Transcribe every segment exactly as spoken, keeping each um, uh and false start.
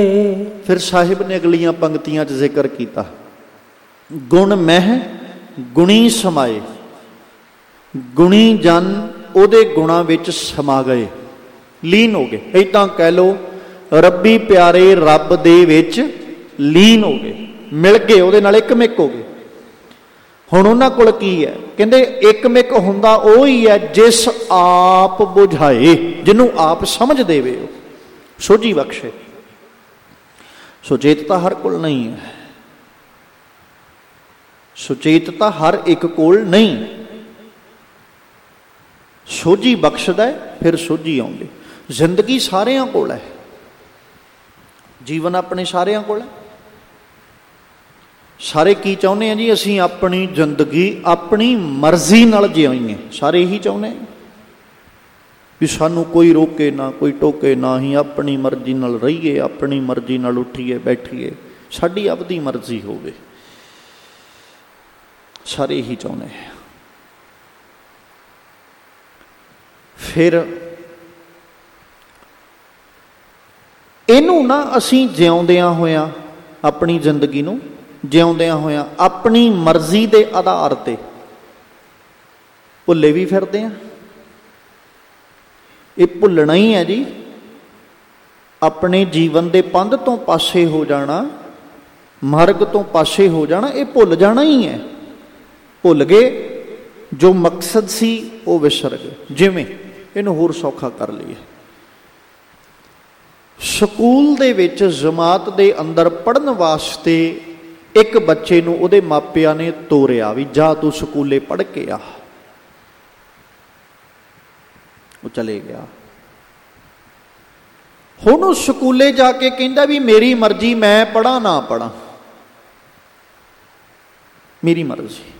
फिर साहिब ने अगलियां पंक्तियां च जिक्र किया, गुण मह गुणी समाए, गुणी जन ਉਹਦੇ ਗੁਣਾਂ ਵਿੱਚ ਸਮਾ ਗਏ, ਲੀਨ ਹੋ ਗਏ। ਇੱਦਾਂ ਕਹਿ ਲਓ ਰੱਬੀ ਪਿਆਰੇ ਰੱਬ ਦੇ ਵਿੱਚ ਲੀਨ ਹੋ ਗਏ, ਮਿਲ ਗਏ, ਉਹਦੇ ਨਾਲ ਇੱਕ ਮਿੱਕ ਹੋ ਗਏ। ਹੁਣ ਉਹਨਾਂ ਕੋਲ ਕੀ ਹੈ? ਕਹਿੰਦੇ ਇੱਕ ਮਿੱਕ ਹੁੰਦਾ ਉਹ ਹੀ ਹੈ ਜਿਸ ਆਪ ਬੁਝਾਏ, ਜਿਹਨੂੰ ਆਪ ਸਮਝ ਦੇਵੇ, ਉਹ ਸੋਝੀ ਬਖਸ਼ੇ। ਸੁਚੇਤਤਾ ਹਰ ਕੋਲ ਨਹੀਂ ਹੈ, ਸੁਚੇਤਤਾ ਹਰ ਇੱਕ ਕੋਲ ਨਹੀਂ। ਸੋਝੀ ਬਖਸ਼ਦਾ ਹੈ, ਫਿਰ ਸੋਝੀ ਆਉਂਦੀ। ਜ਼ਿੰਦਗੀ ਸਾਰਿਆਂ ਕੋਲ ਹੈ, ਜੀਵਨ ਆਪਣੇ ਸਾਰਿਆਂ ਕੋਲ ਹੈ। ਸਾਰੇ ਕੀ ਚਾਹੁੰਦੇ ਆ ਜੀ? ਅਸੀਂ ਆਪਣੀ ਜ਼ਿੰਦਗੀ ਆਪਣੀ ਮਰਜ਼ੀ ਨਾਲ ਜਿਉਈਏ, ਸਾਰੇ ਇਹੀ ਚਾਹੁੰਦੇ ਵੀ ਸਾਨੂੰ ਕੋਈ ਰੋਕੇ ਨਾ, ਕੋਈ ਟੋਕੇ ਨਾ, ਹੀ ਆਪਣੀ ਮਰਜ਼ੀ ਨਾਲ ਰਹੀਏ, ਆਪਣੀ ਮਰਜ਼ੀ ਨਾਲ ਉੱਠੀਏ ਬੈਠੀਏ, ਸਾਡੀ ਆਪਣੀ ਮਰਜ਼ੀ ਹੋਵੇ, ਸਾਰੇ ਇਹੀ ਚਾਹੁੰਦੇ ਆ। ਫਿਰ ਇਹਨੂੰ ਨਾ ਅਸੀਂ ਜਿਉਂਦਿਆਂ ਹੋਇਆਂ, ਆਪਣੀ ਜ਼ਿੰਦਗੀ ਨੂੰ ਜਿਉਂਦਿਆਂ ਹੋਇਆਂ ਆਪਣੀ ਮਰਜ਼ੀ ਦੇ ਆਧਾਰ ਤੇ ਭੁੱਲੇ ਵੀ ਫਿਰਦੇ ਆ। ਇਹ ਭੁੱਲਣਾ ਹੀ ਹੈ ਜੀ, ਆਪਣੇ ਜੀਵਨ ਦੇ ਪੰਧ ਤੋਂ ਪਾਸੇ ਹੋ ਜਾਣਾ, ਮਾਰਗ ਤੋਂ ਪਾਸੇ ਹੋ ਜਾਣਾ, ਇਹ ਭੁੱਲ ਜਾਣਾ ਹੀ ਹੈ। ਭੁੱਲ ਗਏ ਜੋ ਮਕਸਦ ਸੀ ਉਹ ਵਿਸਰ ਗਏ। ਜਿਵੇਂ ਇਹਨੂੰ ਹੋਰ ਸੌਖਾ ਕਰ ਲਈਏ, ਸਕੂਲ ਦੇ ਵਿੱਚ ਜਮਾਤ ਦੇ ਅੰਦਰ ਪੜ੍ਹਨ ਵਾਸਤੇ ਇੱਕ ਬੱਚੇ ਨੂੰ ਉਹਦੇ ਮਾਪਿਆਂ ਨੇ ਤੋਰਿਆ ਵੀ ਜਾ ਤੂੰ ਸਕੂਲੇ ਪੜ੍ਹ ਕੇ ਆ। ਉਹ ਚਲੇ ਗਿਆ। ਹੁਣ ਉਹ ਸਕੂਲੇ ਜਾ ਕੇ ਕਹਿੰਦਾ ਵੀ ਮੇਰੀ ਮਰਜ਼ੀ, ਮੈਂ ਪੜ੍ਹਾਂ ਨਾ ਪੜ੍ਹਾਂ, ਮੇਰੀ ਮਰਜ਼ੀ।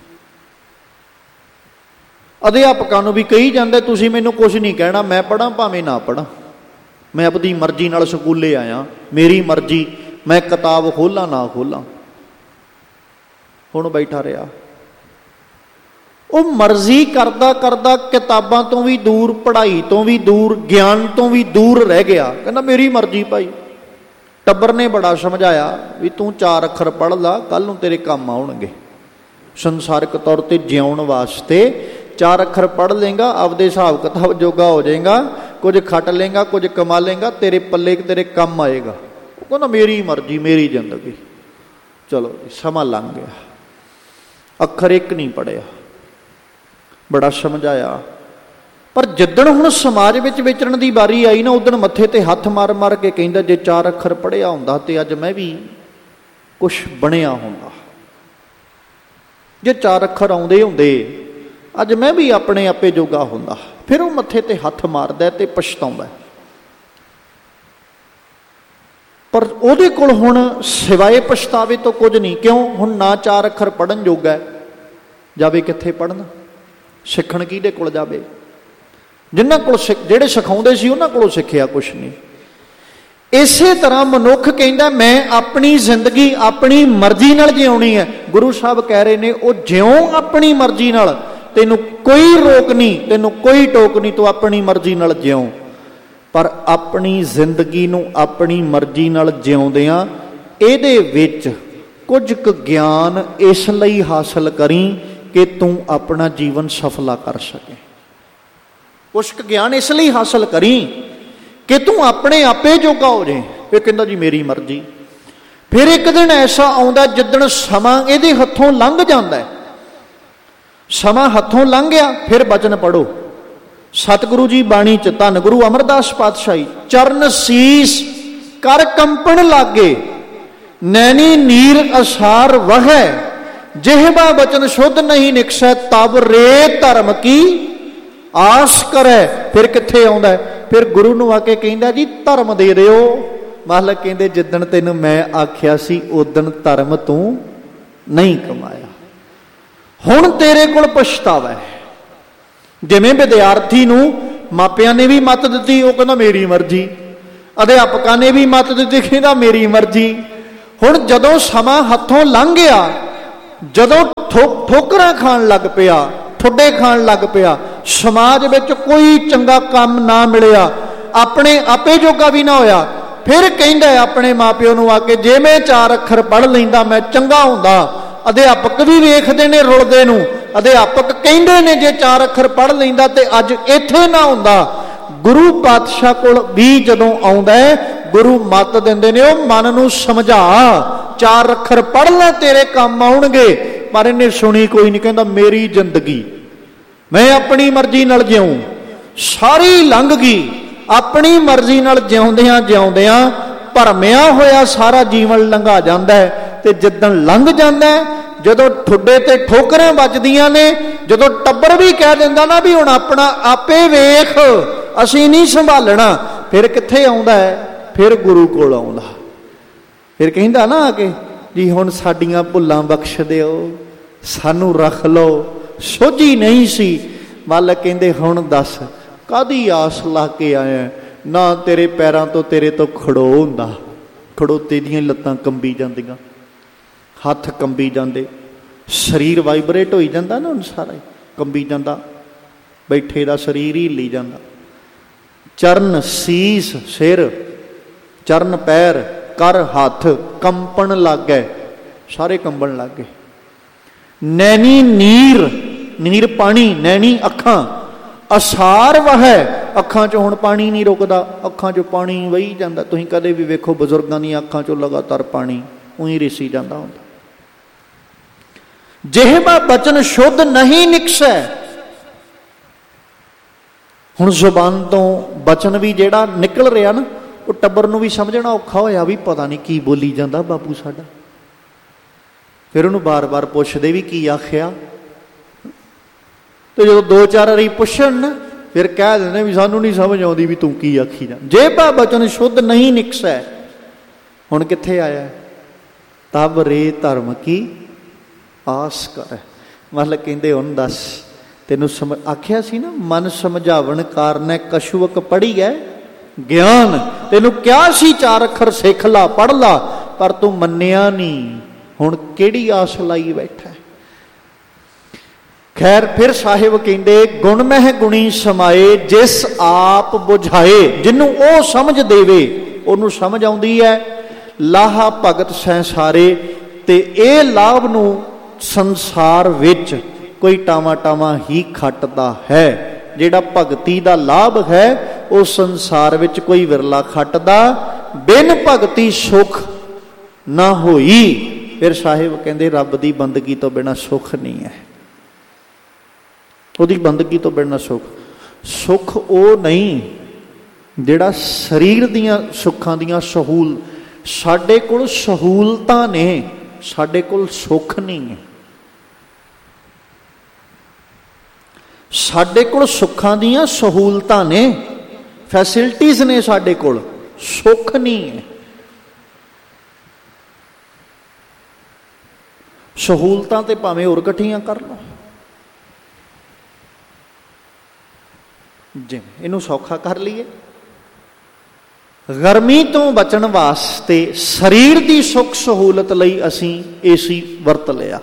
ਅਧਿਆਪਕਾਂ ਨੂੰ ਵੀ ਕਹੀ ਜਾਂਦੇ ਤੁਸੀਂ ਮੈਨੂੰ ਕੁਛ ਨਹੀਂ ਕਹਿਣਾ, ਮੈਂ ਪੜ੍ਹਾਂ ਭਾਵੇਂ ਨਾ ਪੜ੍ਹਾਂ, ਮੈਂ ਆਪਣੀ ਮਰਜ਼ੀ ਨਾਲ ਸਕੂਲੇ ਆਇਆ, ਮੇਰੀ ਮਰਜ਼ੀ, ਮੈਂ ਕਿਤਾਬ ਖੋਲਾਂ ਨਾ ਖੋਲਾਂ। ਹੁਣ ਬੈਠਾ ਰਿਹਾ, ਉਹ ਮਰਜ਼ੀ ਕਰਦਾ ਕਰਦਾ ਕਿਤਾਬਾਂ ਤੋਂ ਵੀ ਦੂਰ, ਪੜ੍ਹਾਈ ਤੋਂ ਵੀ ਦੂਰ, ਗਿਆਨ ਤੋਂ ਵੀ ਦੂਰ ਰਹਿ ਗਿਆ। ਕਹਿੰਦਾ ਮੇਰੀ ਮਰਜ਼ੀ ਭਾਈ। ਟੱਬਰ ਨੇ ਬੜਾ ਸਮਝਾਇਆ ਵੀ ਤੂੰ ਚਾਰ ਅੱਖਰ ਪੜ੍ਹ ਲਾ, ਕੱਲ੍ਹ ਨੂੰ ਤੇਰੇ ਕੰਮ ਆਉਣਗੇ। ਸੰਸਾਰਿਕ ਤੌਰ ਤੇ ਜਿਉਣ ਵਾਸਤੇ ਚਾਰ ਅੱਖਰ ਪੜ੍ਹ ਲੇਗਾ, ਆਪਦੇ ਹਿਸਾਬ ਕਿਤਾਬ ਜੋਗਾ ਹੋ ਜਾਏਗਾ, ਕੁਝ ਖੱਟ ਲੇਗਾ, ਕੁਝ ਕਮਾ ਲੇਗਾ, ਤੇਰੇ ਪੱਲੇ ਤੇਰੇ ਕੰਮ ਆਏਗਾ। ਉਹ ਕਹਿੰਦਾ ਮੇਰੀ ਮਰਜ਼ੀ, ਮੇਰੀ ਜ਼ਿੰਦਗੀ। ਚਲੋ ਸਮਾਂ ਲੰਘ ਗਿਆ, ਅੱਖਰ ਇੱਕ ਨਹੀਂ ਪੜ੍ਹਿਆ, ਬੜਾ ਸਮਝਾਇਆ। ਪਰ ਜਿੱਦਣ ਹੁਣ ਸਮਾਜ ਵਿੱਚ ਵਿਚਰਨ ਦੀ ਵਾਰੀ ਆਈ ਨਾ, ਉਦਣ ਮੱਥੇ ਤੇ ਹੱਥ ਮਾਰ ਮਾਰ ਕੇ ਕਹਿੰਦਾ ਜੇ ਚਾਰ ਅੱਖਰ ਪੜ੍ਹਿਆ ਹੁੰਦਾ ਤੇ ਅੱਜ ਮੈਂ ਵੀ ਕੁਛ ਬਣਿਆ ਹੁੰਦਾ, ਜੇ ਚਾਰ ਅੱਖਰ ਆਉਂਦੇ ਹੁੰਦੇ ਅੱਜ ਮੈਂ ਵੀ ਆਪਣੇ ਆਪੇ ਜੋਗਾ ਹੁੰਦਾ। ਫਿਰ ਉਹ ਮੱਥੇ ਤੇ ਹੱਥ ਮਾਰਦਾ ਤੇ ਪਛਤਾਉਂਦਾ। ਪਰ ਉਹਦੇ ਕੋਲ ਹੁਣ ਸਿਵਾਏ ਪਛਤਾਵੇ ਤੋਂ ਕੁਝ ਨਹੀਂ। ਕਿਉਂ? ਹੁਣ ਨਾ ਚਾਰ ਅੱਖਰ ਪੜ੍ਹਨ ਜੋਗਾ, ਜਾਵੇ ਕਿੱਥੇ ਪੜ੍ਹਨ? ਸਿੱਖਣ ਕਿਹਦੇ ਕੋਲ ਜਾਵੇ? ਜਿਨ੍ਹਾਂ ਕੋਲ ਸਿੱਖ ਜਿਹੜੇ ਸਿਖਾਉਂਦੇ ਸੀ ਉਹਨਾਂ ਕੋਲੋਂ ਸਿੱਖਿਆ ਕੁਛ ਨਹੀਂ। ਇਸੇ ਤਰ੍ਹਾਂ ਮਨੁੱਖ ਕਹਿੰਦਾ ਮੈਂ ਆਪਣੀ ਜ਼ਿੰਦਗੀ ਆਪਣੀ ਮਰਜ਼ੀ ਨਾਲ ਜਿਉਣੀ ਹੈ। ਗੁਰੂ ਸਾਹਿਬ ਕਹਿ ਰਹੇ ਨੇ ਉਹ ਜਿਉਂ ਆਪਣੀ ਮਰਜ਼ੀ ਨਾਲ, ਤੈਨੂੰ ਕੋਈ ਰੋਕ ਨਹੀਂ, ਤੈਨੂੰ ਕੋਈ ਟੋਕ ਨਹੀਂ, ਤੂੰ ਆਪਣੀ ਮਰਜ਼ੀ ਨਾਲ ਜਿਉਂ। ਪਰ ਆਪਣੀ ਜ਼ਿੰਦਗੀ ਨੂੰ ਆਪਣੀ ਮਰਜ਼ੀ ਨਾਲ ਜਿਉਂਦਿਆਂ ਇਹਦੇ ਵਿੱਚ ਕੁਝ ਕੁ ਗਿਆਨ ਇਸ ਲਈ ਹਾਸਲ ਕਰੀ ਕਿ ਤੂੰ ਆਪਣਾ ਜੀਵਨ ਸਫਲਾ ਕਰ ਸਕੇ। ਕੁਛ ਕੁ ਗਿਆਨ ਇਸ ਲਈ ਹਾਸਲ ਕਰੀ ਕਿ ਤੂੰ ਆਪਣੇ ਆਪੇ ਜੋਗਾ ਹੋ ਜਾਏ। ਇਹ ਕਹਿੰਦਾ ਜੀ ਮੇਰੀ ਮਰਜ਼ੀ। ਫਿਰ ਇੱਕ ਦਿਨ ਐਸਾ ਆਉਂਦਾ ਜਿੱਦਣ ਸਮਾਂ ਇਹਦੇ ਹੱਥੋਂ ਲੰਘ ਜਾਂਦਾ। ਸਮਾਂ ਹੱਥੋਂ ਲੰਘ ਗਿਆ, ਫਿਰ ਬਚਨ ਪੜੋ ਸਤਿਗੁਰੂ ਜੀ ਬਾਣੀ ਚ, ਧੰਨ ਗੁਰੂ ਅਮਰਦਾਸ ਪਾਤਸ਼ਾਹੀ, ਚਰਨ ਸੀਸ ਕਰ ਕੰਪਣ ਲਾਗੇ, ਨੈਣੀ ਨੀਰ ਅਸਾਰ ਵਹੈ, ਜਿਹਵਾ ਬਚਨ ਸ਼ੁੱਧ ਨਹੀਂ ਨਿਕਸੈ, ਤਬ ਰੇ ਧਰਮ ਕੀ ਆਸ ਕਰੈ। ਫਿਰ ਕਿੱਥੇ ਆਉਂਦਾ? ਫਿਰ ਗੁਰੂ ਨੂੰ ਆ ਕੇ ਕਹਿੰਦਾ ਜੀ ਧਰਮ ਦੇ ਦਿਓ। ਮਾਲਕ ਕਹਿੰਦੇ ਜਿੱਦਣ ਤੈਨੂੰ ਮੈਂ ਆਖਿਆ ਸੀ ਉਦਣ ਧਰਮ ਤੂੰ ਨਹੀਂ ਕਮਾਇਆ, ਹੁਣ ਤੇਰੇ ਕੋਲ ਪਛਤਾਵਾ ਹੈ। ਜਿਵੇਂ ਵਿਦਿਆਰਥੀ ਨੂੰ ਮਾਪਿਆਂ ਨੇ ਵੀ ਮੱਤ ਦਿੱਤੀ, ਉਹ ਕਹਿੰਦਾ ਮੇਰੀ ਮਰਜ਼ੀ, ਅਧਿਆਪਕਾਂ ਨੇ ਵੀ ਮੱਤ ਦਿੱਤੀ, ਕਹਿੰਦਾ ਮੇਰੀ ਮਰਜ਼ੀ। ਹੁਣ ਜਦੋਂ ਸਮਾਂ ਹੱਥੋਂ ਲੰਘ ਗਿਆ, ਜਦੋਂ ਠੋ ਠੋਕਰਾਂ ਖਾਣ ਲੱਗ ਪਿਆ, ਠੁੱਡੇ ਖਾਣ ਲੱਗ ਪਿਆ, ਸਮਾਜ ਵਿੱਚ ਕੋਈ ਚੰਗਾ ਕੰਮ ਨਾ ਮਿਲਿਆ, ਆਪਣੇ ਆਪੇ ਜੋਗਾ ਵੀ ਨਾ ਹੋਇਆ, फिर कहंदा अपने माँ प्यो नूं आके जे मैं चार अखर पढ़ लैंदा मैं चंगा हुंदा। अध्यापक भी वेखदे ने रुलदे नूं, अध्यापक कहंदे ने जे चार अखर पढ़ लैंदा ते अज इत्थे ना हुंदा। गुरु पातशाह कोल भी जदों आउंदा है गुरु मत दिंदे ने, ओ मन नूं समझा, चार अखर पढ़ ले तेरे काम आउणगे। पर इन्हें सुनी कोई नहीं, कहंदा मेरी जिंदगी मैं अपनी मर्जी नाल जिऊं, सारी लंघ गई। अपनी मर्जी नाल जिउंदियां जिउंदियां भरमिया होया सारा जीवन लंघा जांदा है। ते जिद्दन लंघ जांदा है, जदों ठुड्डे ते ठोकरां वजदियां ने, जदों टब्बर भी कह दिंदा ना भी हुण अपना आपे वेख असीं नहीं संभालना, फिर कित्थे आउंदा है? फिर गुरु कोल आउंदा। फिर कहंदा ना आके जी हुण साडीआं भुल्लां बख्श दिओ, सानू रख लो, सोझी नहीं सी। मालक कहंदे हुण दस कादी आस ला के आया, ना तेरे पैरां तो तेरे तो खड़ो हुंदा। खड़ोते दियां लत्तां कंबी जांदियां, हथ कंबी जांदे, शरीर वाइब्रेट होई जांदा ना, हुण सारा कंबी जांदा, बैठे दा शरीर ही हिली जांदा। चरण सीस सिर, चरण पैर कर हथ कंपन लग गए, सारे कंबन लग गए। नैनी नीर, नीर पानी, नैनी अखां, असार वह अखां चो हुण पानी नहीं रुकदा, अखां चो पानी वही जांदा। तुसीं कदे भी वेखो बजुर्गां दी अखां चो लगातार पानी उही रिसी जांदा हुंदा। जिहबा बचन शुद्ध नहीं निकसै। हुण जुबान तो बचन भी जिहड़ा निकल रहा ना, वो टब्बर नूं भी समझना औखा होया भी पता नहीं की बोली जांदा बापू साडा। फिर उन्होंने बार बार पुछदे भी की आखिया, तो जो दो चार वारी पुछण ना फिर कह देंगे भी सानू नहीं समझ आती भी तू की आखी जा। जे भा बचन शुद्ध नहीं निकसै, हुण कित्थे आया? तब रे धर्म की आस कर। मतलब कहंदे हुण दस तेनू सम आख्या सी ना, मन समझावन कारन कछुवक पढ़ी है ज्ञान। तेनू क्या सी चार अखर सिख ला पढ़ ला, पर तू मन्निया नहीं। हुण किहड़ी आस लाई बैठा? खैर फिर साहिब कहंदे गुण मह गुणी समाए जिस आप बुझाए। जिन्हों वो समझ देवे उन्होंने समझ आउंदी है। लाहा भगत संसारे, ते ए लाभ नू संसार विच कोई टावा टावा ही खटदा है। जिहड़ा भगती दा लाभ है वो संसार विच कोई विरला खटदा, बिन भगती सुख ना होई। फिर साहिब कहंदे रब दी बंदगी तो बिना सुख नहीं है। ਉਹਦੀ ਬੰਦਗੀ ਤੋਂ ਬਿਨਾਂ ਸੁੱਖ ਸੁੱਖ ਉਹ ਨਹੀਂ ਜਿਹੜਾ ਸਰੀਰ ਦੀਆਂ ਸੁੱਖਾਂ ਦੀਆਂ ਸਹੂਲ। ਸਾਡੇ ਕੋਲ ਸਹੂਲਤਾਂ ਨੇ, ਸਾਡੇ ਕੋਲ ਸੁੱਖ ਨਹੀਂ ਹੈ। ਸਾਡੇ ਕੋਲ ਸੁੱਖਾਂ ਦੀਆਂ ਸਹੂਲਤਾਂ ਨੇ, ਫੈਸਿਲਿਟੀਜ਼ ਨੇ ਸਾਡੇ ਕੋਲ, ਸੁੱਖ ਨਹੀਂ ਹੈ। ਸਹੂਲਤਾਂ ਤੇ ਭਾਵੇਂ ਹੋਰ ਇਕੱਠੀਆਂ ਕਰ ਲਓ। ਜਿਵੇਂ ਇਹਨੂੰ ਸੌਖਾ ਕਰ ਲਈਏ, ਗਰਮੀ ਤੋਂ ਬਚਣ ਵਾਸਤੇ ਸਰੀਰ ਦੀ ਸੁੱਖ ਸਹੂਲਤ ਲਈ ਅਸੀਂ ਏਸੀ ਵਰਤ ਲਿਆ।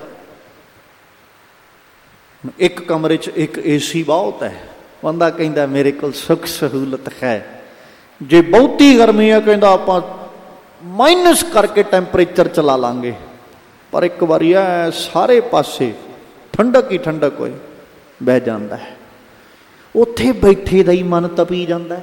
ਇੱਕ ਕਮਰੇ 'ਚ ਇੱਕ ਏਸੀ ਬਹੁਤ ਹੈ। ਬੰਦਾ ਕਹਿੰਦਾ ਮੇਰੇ ਕੋਲ ਸੁੱਖ ਸਹੂਲਤ ਹੈ। ਜੇ ਬਹੁਤੀ ਗਰਮੀ ਹੈ ਕਹਿੰਦਾ ਆਪਾਂ ਮਾਈਨਸ ਕਰਕੇ ਟੈਂਪਰੇਚਰ ਚਲਾ ਲਾਂਗੇ। ਪਰ ਇੱਕ ਵਾਰੀ ਐ ਸਾਰੇ ਪਾਸੇ ਠੰਡਕ ਹੀ ਠੰਡਕ ਹੋਏ ਬਹਿ ਜਾਂਦਾ ਹੈ। ਉੱਥੇ ਬੈਠੇ ਦਾ ਹੀ ਮਨ ਤਪੀ ਜਾਂਦਾ ਹੈ।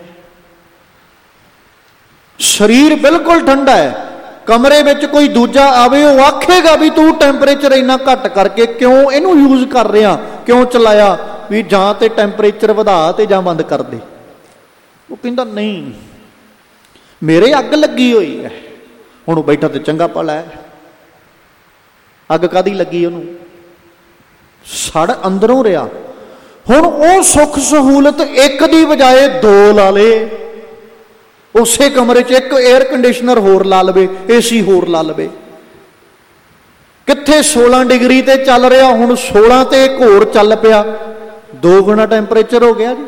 ਸਰੀਰ ਬਿਲਕੁਲ ਠੰਡਾ ਹੈ, ਕਮਰੇ ਵਿੱਚ ਕੋਈ ਦੂਜਾ ਆਵੇ ਉਹ ਆਖੇਗਾ ਵੀ ਤੂੰ ਟੈਂਪਰੇਚਰ ਇੰਨਾ ਘੱਟ ਕਰਕੇ ਕਿਉਂ ਇਹਨੂੰ ਯੂਜ਼ ਕਰ ਰਿਹਾ, ਕਿਉਂ ਚਲਾਇਆ, ਵੀ ਜਾਂ ਤੇ ਟੈਂਪਰੇਚਰ ਵਧਾ ਤੇ ਜਾਂ ਬੰਦ ਕਰ ਦੇ। ਉਹ ਕਹਿੰਦਾ ਨਹੀਂ ਮੇਰੇ ਅੱਗ ਲੱਗੀ ਹੋਈ ਹੈ। ਹੁਣ ਉਹ ਬੈਠਾ ਤੇ ਚੰਗਾ ਭਲਾ ਹੈ। ਅੱਗ ਕਾਹਦੀ ਲੱਗੀ ਉਹਨੂੰ? ਸੜ ਅੰਦਰੋਂ ਰਿਹਾ। ਹੁਣ ਉਹ ਸੁੱਖ ਸਹੂਲਤ ਇੱਕ ਦੀ ਬਜਾਏ ਦੋ ਲਾ ਲੇ। ਉਸੇ ਕਮਰੇ 'ਚ ਇੱਕ ਏਅਰ ਕੰਡੀਸ਼ਨਰ ਹੋਰ ਲਾ ਲਵੇ, ਏਸੀ ਹੋਰ ਲਾ ਲਵੇ। ਕਿੱਥੇ ਸੋਲਾਂ ਡਿਗਰੀ ਤੇ ਚੱਲ ਰਿਹਾ, ਹੁਣ ਸੋਲਾਂ ਤੇ ਇੱਕ ਹੋਰ ਚੱਲ ਪਿਆ, ਦੋ ਗੁਣਾ ਟੈਂਪਰੇਚਰ ਹੋ ਗਿਆ ਜੀ।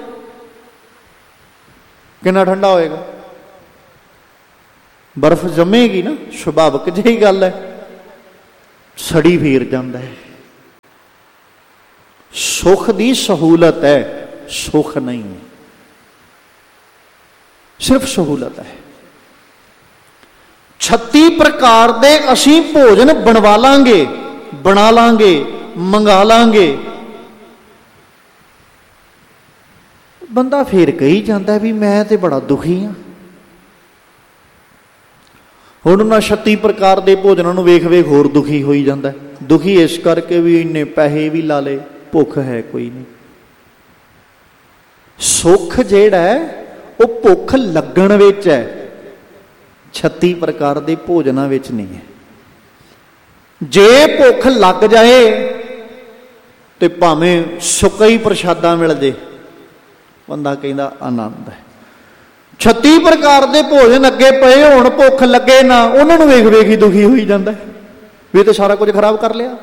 ਕਿੰਨਾ ਠੰਡਾ ਹੋਏਗਾ? ਬਰਫ਼ ਜੰਮੇਗੀ ਨਾ, ਸੁਭਾਵਿਕ ਜਿਹੀ ਗੱਲ ਹੈ। ਸੜੀ ਫੇਰ ਜਾਂਦਾ ਹੈ। ਸੁੱਖ ਦੀ ਸਹੂਲਤ ਹੈ, ਸੁੱਖ ਨਹੀਂ, ਸਿਰਫ ਸਹੂਲਤ ਹੈ। ਛੱਤੀ ਪ੍ਰਕਾਰ ਦੇ ਅਸੀਂ ਭੋਜਨ ਬਣਵਾ ਲਾਂਗੇ, ਬਣਾ ਲਾਂਗੇ, ਮੰਗਾ ਲਾਂਗੇ। ਬੰਦਾ ਫੇਰ ਕਹੀ ਜਾਂਦਾ ਵੀ ਮੈਂ ਤੇ ਬੜਾ ਦੁਖੀ ਹਾਂ। ਹੁਣ ਉਹਨਾਂ ਛੱਤੀ ਪ੍ਰਕਾਰ ਦੇ ਭੋਜਨਾਂ ਨੂੰ ਵੇਖ ਵੇਖ ਹੋਰ ਦੁਖੀ ਹੋਈ ਜਾਂਦਾ। ਦੁਖੀ ਇਸ ਕਰਕੇ ਵੀ ਇੰਨੇ ਪੈਸੇ ਵੀ ਲਾ ਲਏ, ਭੁੱਖ ਹੈ ਕੋਈ ਨਹੀਂ। ਸੁੱਖ ਜਿਹੜਾ ਹੈ ਉਹ ਭੁੱਖ ਲੱਗਣ ਵਿੱਚ ਹੈ, ਛੱਤੀ ਪ੍ਰਕਾਰ ਦੇ ਭੋਜਨਾਂ ਵਿੱਚ ਨਹੀਂ ਹੈ। ਜੇ ਭੁੱਖ ਲੱਗ ਜਾਏ ਤੇ ਭਾਵੇਂ ਸੁੱਕਾ ਹੀ ਪ੍ਰਸ਼ਾਦਾ ਮਿਲ ਜੇ, ਬੰਦਾ ਕਹਿੰਦਾ ਆਨੰਦ ਹੈ। ਛੱਤੀ ਪ੍ਰਕਾਰ ਦੇ ਭੋਜਨ ਅੱਗੇ ਪਏ ਹੋਣ, ਭੁੱਖ ਲੱਗੇ ਨਾ, ਉਹਨਾਂ ਨੂੰ ਵੇਖ ਵੇਖ ਹੀ ਦੁਖੀ ਹੋਈ ਜਾਂਦਾ ਵੀ ਇਹ ਤਾਂ ਸਾਰਾ ਕੁਝ ਖਰਾਬ ਕਰ ਲਿਆ।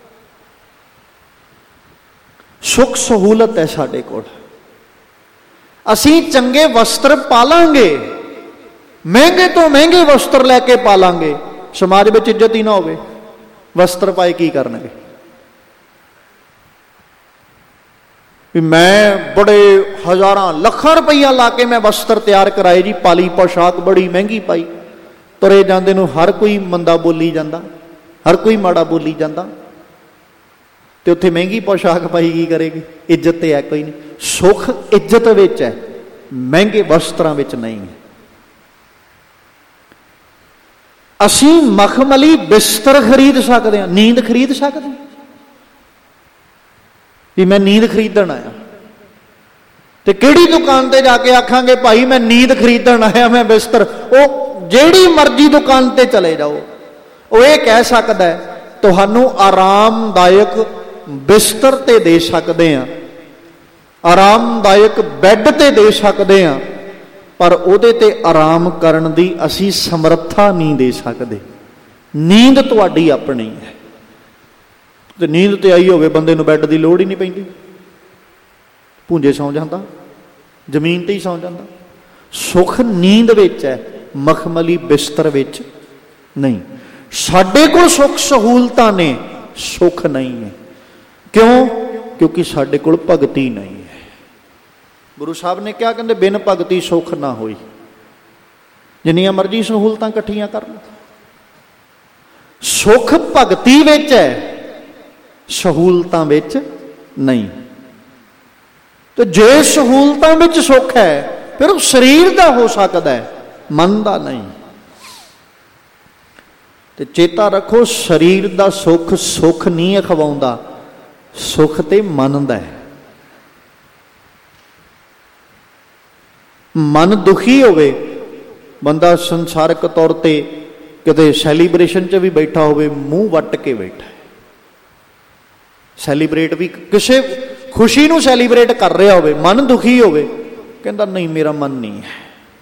ਸੁੱਖ ਸਹੂਲਤ ਹੈ ਸਾਡੇ ਕੋਲ, ਅਸੀਂ ਚੰਗੇ ਵਸਤਰ ਪਾਲਾਂਗੇ, ਮਹਿੰਗੇ ਤੋਂ ਮਹਿੰਗੇ ਵਸਤਰ ਲੈ ਕੇ ਪਾਲਾਂਗੇ, ਸਮਾਜ ਵਿੱਚ ਇੱਜ਼ਤ ਹੀ ਨਾ ਹੋਵੇ, ਵਸਤਰ ਪਾਏ ਕੀ ਕਰਨਗੇ? ਵੀ ਮੈਂ ਬੜੇ ਹਜ਼ਾਰਾਂ ਲੱਖਾਂ ਰੁਪਈਆ ਲਾ ਕੇ ਮੈਂ ਵਸਤਰ ਤਿਆਰ ਕਰਾਏ ਜੀ, ਪਾਲੀ ਪੋਸ਼ਾਕ ਬੜੀ ਮਹਿੰਗੀ ਪਾਈ, ਤੁਰੇ ਜਾਂਦੇ ਨੂੰ ਹਰ ਕੋਈ ਮੰਦਾ ਬੋਲੀ ਜਾਂਦਾ, ਹਰ ਕੋਈ ਮਾੜਾ ਬੋਲੀ ਜਾਂਦਾ, ਤੇ ਉੱਥੇ ਮਹਿੰਗੀ ਪੋਸ਼ਾਕ ਪਾਈ ਕੀ ਕਰੇਗੀ? ਇੱਜ਼ਤ ਤੇ ਹੈ ਕੋਈ ਨਹੀਂ। ਸੁੱਖ ਇੱਜ਼ਤ ਵਿੱਚ ਹੈ, ਮਹਿੰਗੇ ਵਸਤਰਾਂ ਵਿੱਚ ਨਹੀਂ ਹੈ। ਅਸੀਂ ਮਖਮਲੀ ਬਿਸਤਰ ਖਰੀਦ ਸਕਦੇ ਹਾਂ, ਨੀਂਦ ਖਰੀਦ ਸਕਦੇ ਹਾਂ। ਵੀ ਮੈਂ ਨੀਂਦ ਖਰੀਦਣ ਆਇਆ, ਤੇ ਕਿਹੜੀ ਦੁਕਾਨ ਤੇ ਜਾ ਕੇ ਆਖਾਂਗੇ ਭਾਈ ਮੈਂ ਨੀਂਦ ਖਰੀਦਣ ਆਇਆ, ਮੈਂ ਬਿਸਤਰ? ਉਹ ਜਿਹੜੀ ਮਰਜ਼ੀ ਦੁਕਾਨ ਤੇ ਚਲੇ ਜਾਓ, ਉਹ ਇਹ ਕਹਿ ਸਕਦਾ ਹੈ ਤੁਹਾਨੂੰ ਆਰਾਮਦਾਇਕ ਬਿਸਤਰ ਤੇ ਦੇ ਸਕਦੇ ਹਾਂ, ਆਰਾਮਦਾਇਕ ਬੈੱਡ ਤੇ ਦੇ ਸਕਦੇ ਹਾਂ, ਪਰ ਉਹਦੇ ਤੇ ਆਰਾਮ ਕਰਨ ਦੀ ਅਸੀਂ ਸਮਰੱਥਾ ਨਹੀਂ ਦੇ ਸਕਦੇ। ਨੀਂਦ ਤੁਹਾਡੀ ਆਪਣੀ ਹੈ, ਤੇ ਨੀਂਦ ਤੇ ਆਈ ਹੋਵੇ ਬੰਦੇ ਨੂੰ ਬੈੱਡ ਦੀ ਲੋੜ ਹੀ ਨਹੀਂ ਪੈਂਦੀ, ਭੂੰਜੇ ਸੌਂ ਜਾਂਦਾ, ਜ਼ਮੀਨ ਤੇ ਹੀ ਸੌਂ ਜਾਂਦਾ। ਸੁੱਖ ਨੀਂਦ ਵਿੱਚ ਹੈ, ਮਖਮਲੀ ਬਿਸਤਰ ਵਿੱਚ ਨਹੀਂ। ਸਾਡੇ ਕੋਲ ਸੁੱਖ ਸਹੂਲਤਾਂ ਨੇ, ਸੁੱਖ ਨਹੀਂ ਹੈ। ਕਿਉਂ? ਕਿਉਂਕਿ ਸਾਡੇ ਕੋਲ ਭਗਤੀ ਨਹੀਂ ਹੈ। ਗੁਰੂ ਸਾਹਿਬ ਨੇ ਕਿਹਾ, ਕਹਿੰਦੇ ਬਿਨ ਭਗਤੀ ਸੁੱਖ ਨਾ ਹੋਈ। ਜਿੰਨੀਆਂ ਮਰਜ਼ੀ ਸਹੂਲਤਾਂ ਇਕੱਠੀਆਂ ਕਰ ਲਓ, ਸੁੱਖ ਭਗਤੀ ਵਿੱਚ ਹੈ, ਸਹੂਲਤਾਂ ਵਿੱਚ ਨਹੀਂ। ਤੇ ਜੇ ਸਹੂਲਤਾਂ ਵਿੱਚ ਸੁੱਖ ਹੈ, ਫਿਰ ਉਹ ਸਰੀਰ ਦਾ ਹੋ ਸਕਦਾ ਹੈ, ਮਨ ਦਾ ਨਹੀਂ। ਤੇ ਚੇਤਾ ਰੱਖੋ, ਸਰੀਰ ਦਾ ਸੁੱਖ ਸੁੱਖ ਨਹੀਂ ਅਖਵਾਉਂਦਾ, ਸੁੱਖ ਤੇ ਮਨ ਦਾ ਹੈ। ਮਨ ਦੁਖੀ ਹੋਵੇ, ਬੰਦਾ ਸੰਸਾਰਿਕ ਤੌਰ ਤੇ ਕਿਤੇ ਸੈਲੀਬ੍ਰੇਸ਼ਨ 'ਚ ਵੀ ਬੈਠਾ ਹੋਵੇ, ਮੂੰਹ ਵੱਟ ਕੇ ਬੈਠਾ, ਸੈਲੀਬ੍ਰੇਟ ਵੀ ਕਿਸੇ ਖੁਸ਼ੀ ਨੂੰ ਸੈਲੀਬ੍ਰੇਟ ਕਰ ਰਿਹਾ ਹੋਵੇ, ਮਨ ਦੁਖੀ ਹੋਵੇ, ਕਹਿੰਦਾ ਨਹੀਂ ਮੇਰਾ ਮਨ ਨਹੀਂ ਹੈ।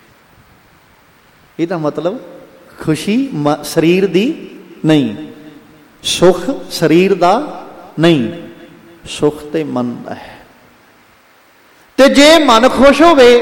ਇਹਦਾ ਮਤਲਬ ਖੁਸ਼ੀ ਸਰੀਰ ਦੀ ਨਹੀਂ, ਸੁੱਖ ਸਰੀਰ ਦਾ ਨਹੀਂ, ਸੁੱਖ ਤੇ ਮਨ ਦਾ ਹੈ। ਤੇ ਜੇ ਮਨ ਖੁਸ਼ ਹੋਵੇ,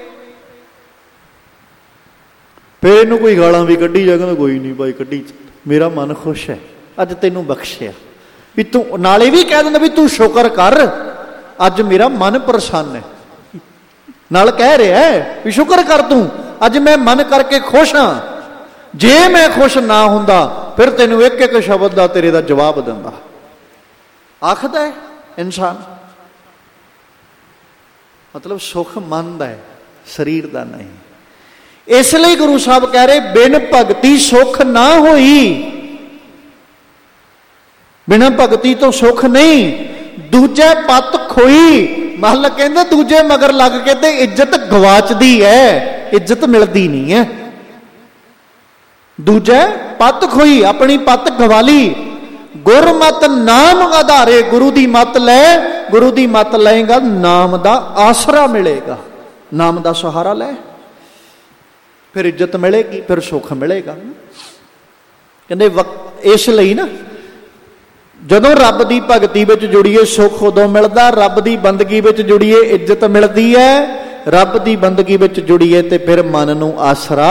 ਫਿਰ ਇਹਨੂੰ ਕੋਈ ਗਾਲਾਂ ਵੀ ਕੱਢੀ ਜਾ, ਕਹਿੰਦਾ ਕੋਈ ਨਹੀਂ ਭਾਈ ਕੱਢੀ, ਮੇਰਾ ਮਨ ਖੁਸ਼ ਹੈ, ਅੱਜ ਤੈਨੂੰ ਬਖਸ਼ਿਆ। ਵੀ ਤੂੰ ਨਾਲੇ ਵੀ ਕਹਿ ਦਿੰਦਾ ਵੀ ਤੂੰ ਸ਼ੁਕਰ ਕਰ, ਅੱਜ ਮੇਰਾ ਮਨ ਪ੍ਰਸੰਨ ਹੈ, ਨਾਲ ਕਹਿ ਰਿਹਾ ਵੀ ਸ਼ੁਕਰ ਕਰ ਤੂੰ, ਅੱਜ ਮੈਂ ਮਨ ਕਰਕੇ ਖੁਸ਼ ਹਾਂ। ਜੇ ਮੈਂ ਖੁਸ਼ ਨਾ ਹੁੰਦਾ, ਫਿਰ ਤੈਨੂੰ ਇੱਕ ਇੱਕ ਸ਼ਬਦ ਦਾ ਤੇਰੇ ਦਾ ਜਵਾਬ ਦਿੰਦਾ। ਆਖਦਾ ਹੈ ਇਨਸਾਨ, ਮਤਲਬ ਸੁੱਖ ਮਨ ਦਾ ਹੈ, ਸਰੀਰ ਦਾ ਨਹੀਂ। ਇਸ ਲਈ ਗੁਰੂ ਸਾਹਿਬ ਕਹਿ ਰਹੇ, ਬਿਨ ਭਗਤੀ ਸੁੱਖ ਨਾ ਹੋਈ। ਬਿਨਾਂ ਭਗਤੀ ਤੋਂ ਸੁੱਖ ਨਹੀਂ। ਦੂਜੇ ਪੱਤ ਖੋਈ, ਮਹਲ ਕਹਿੰਦੇ ਦੂਜੇ ਮਗਰ ਲੱਗ ਕੇ ਤੇ ਇੱਜ਼ਤ ਗਵਾਚਦੀ ਹੈ, ਇੱਜ਼ਤ ਮਿਲਦੀ ਨਹੀਂ ਹੈ। ਦੂਜੇ ਪੱਤ ਖੋਈ, ਆਪਣੀ ਪੱਤ ਗਵਾਲੀ। ਗੁਰਮਤ ਨਾਮ ਆਧਾਰੇ, ਗੁਰੂ ਦੀ ਮੱਤ ਲੈ, ਗੁਰੂ ਦੀ ਮੱਤ ਲਏਗਾ, ਨਾਮ ਦਾ ਆਸਰਾ ਮਿਲੇਗਾ, ਨਾਮ ਦਾ ਸਹਾਰਾ ਲੈ, ਫਿਰ ਇੱਜ਼ਤ ਮਿਲੇਗੀ, ਫਿਰ ਸੁੱਖ ਮਿਲੇਗਾ। ਕਹਿੰਦੇ ਇਸ ਲਈ ਨਾ, ਜਦੋਂ ਰੱਬ ਦੀ ਭਗਤੀ ਵਿੱਚ ਜੁੜੀਏ ਸੁੱਖ ਉਦੋਂ ਮਿਲਦਾ, ਰੱਬ ਦੀ ਬੰਦਗੀ ਵਿੱਚ ਜੁੜੀਏ ਇੱਜ਼ਤ ਮਿਲਦੀ ਹੈ, ਰੱਬ ਦੀ ਬੰਦਗੀ ਵਿੱਚ ਜੁੜੀਏ ਤੇ ਫਿਰ ਮਨ ਨੂੰ ਆਸਰਾ